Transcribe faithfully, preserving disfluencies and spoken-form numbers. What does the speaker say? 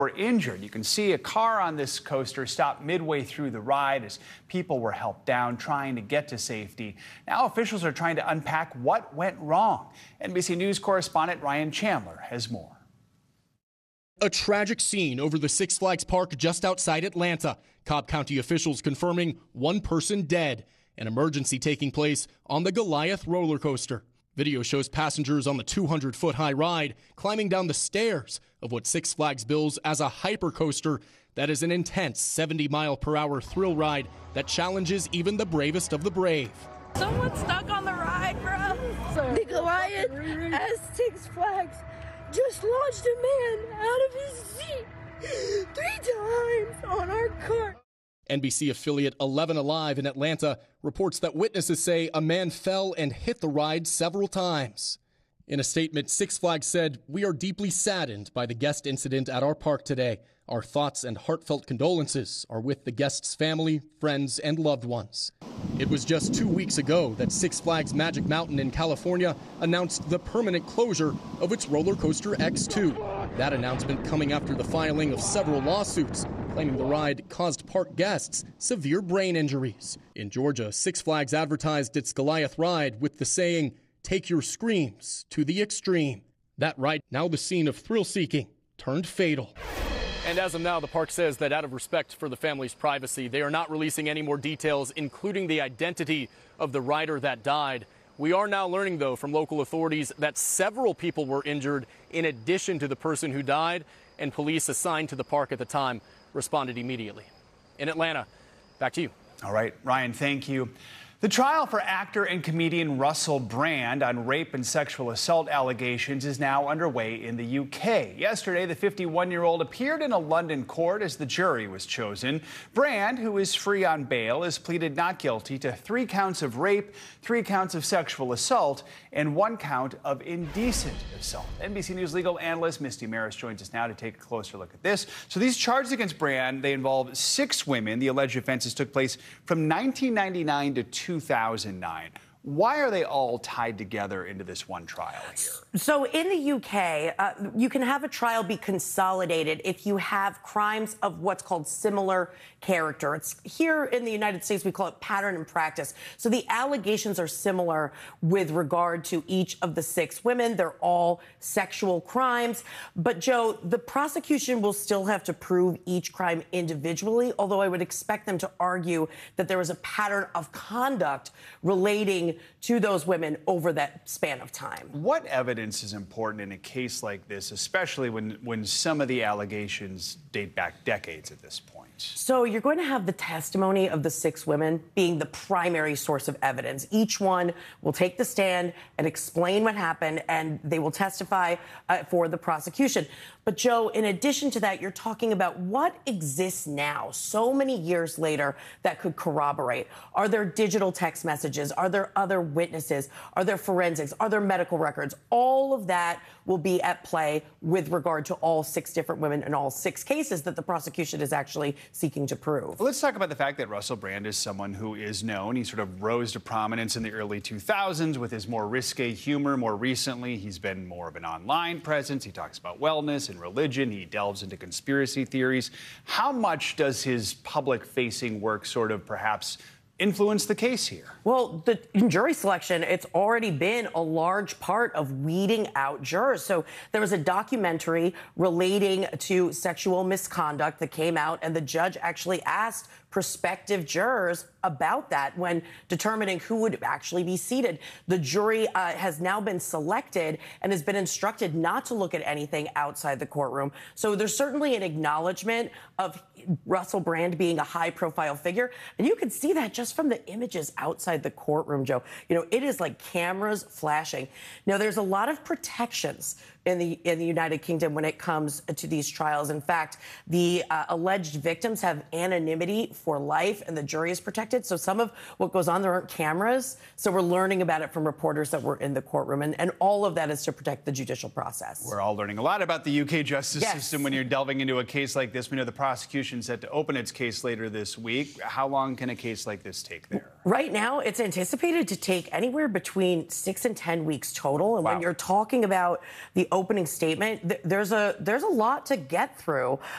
were injured. You can see a car on this coaster stop midway through the ride as people were helped down trying to get to safety. Now officials are trying to unpack what went wrong. N B C News correspondent Ryan Chandler has more. A tragic scene over the Six Flags Park just outside Atlanta. Cobb County officials confirming one person dead. An emergency taking place on the Goliath roller coaster. Video shows passengers on the two hundred foot high ride climbing down the stairs of what Six Flags bills as a hypercoaster that is an intense seventy mile per hour thrill ride that challenges even the bravest of the brave. Someone's stuck on the ride, bro. The Goliath at Six Flags just launched a man out of his seat three times on our cart. N B C affiliate eleven Alive in Atlanta reports that witnesses say a man fell and hit the ride several times. In a statement, Six Flags said, "We are deeply saddened by the guest incident at our park today. Our thoughts and heartfelt condolences are with the guest's family, friends, and loved ones." It was just two weeks ago that Six Flags Magic Mountain in California announced the permanent closure of its roller coaster X two. That announcement coming after the filing of several lawsuits claiming the ride caused park guests severe brain injuries. In Georgia, Six Flags advertised its Goliath ride with the saying, "Take your screams to the extreme." That ride, now the scene of thrill-seeking, turned fatal. And as of now, the park says that out of respect for the family's privacy, they are not releasing any more details, including the identity of the rider that died. We are now learning, though, from local authorities that several people were injured in addition to the person who died, and police assigned to the park at the time responded immediately. In Atlanta, back to you. All right, Ryan, thank you. The trial for actor and comedian Russell Brand on rape and sexual assault allegations is now underway in the U K. Yesterday, the fifty-one-year-old appeared in a London court as the jury was chosen. Brand, who is free on bail, has pleaded not guilty to three counts of rape, three counts of sexual assault, and one count of indecent assault. N B C News legal analyst Misty Maris joins us now to take a closer look at this. So these charges against Brand, they involve six women. The alleged offenses took place from nineteen ninety-nine to two thousand nine. Why are they all tied together into this one trial here? So in the U K, uh, you can have a trial be consolidated if you have crimes of what's called similar character. It's here in the United States, we call it pattern and practice. So the allegations are similar with regard to each of the six women. They're all sexual crimes. But, Joe, the prosecution will still have to prove each crime individually, although I would expect them to argue that there was a pattern of conduct relating to those women over that span of time. What evidence is important in a case like this, especially when, when some of the allegations date back decades at this point? So you're going to have the testimony of the six women being the primary source of evidence. Each one will take the stand and explain what happened, and they will testify uh, for the prosecution. But, Joe, in addition to that, you're talking about what exists now, so many years later, that could corroborate. Are there digital text messages? Are there other witnesses? Are there forensics? Are there medical records? All of that will be at play with regard to all six different women in all six cases that the prosecution is actually seeking to prove. Well, let's talk about the fact that Russell Brand is someone who is known. He sort of rose to prominence in the early two thousands with his more risque humor. More recently, he's been more of an online presence. He talks about wellness and religion. He delves into conspiracy theories. How much does his public-facing work sort of perhaps influence the case here? Well, the in jury selection, it's already been a large part of weeding out jurors. So there was a documentary relating to sexual misconduct that came out, and the judge actually asked prospective jurors about that when determining who would actually be seated. The jury uh, has now been selected and has been instructed not to look at anything outside the courtroom. So there's certainly an acknowledgement of Russell Brand being a high-profile figure, and you can see that just from the images outside the courtroom, Joe. You know, it is like cameras flashing. Now, there's a lot of protections in the in the United Kingdom when it comes to these trials. In fact, the uh, alleged victims have anonymity for life, and the jury is protected. So some of what goes on, there aren't cameras. So we're learning about it from reporters that were in the courtroom, and, and all of that is to protect the judicial process. We're all learning a lot about the U K justice yes. system when you're delving into a case like this. We know the prosecution's set to open its case later this week. How long can a case like this take there? Right now, it's anticipated to take anywhere between six and ten weeks total. And wow. when you're talking about the opening statement, th- there's a there's a lot to get through.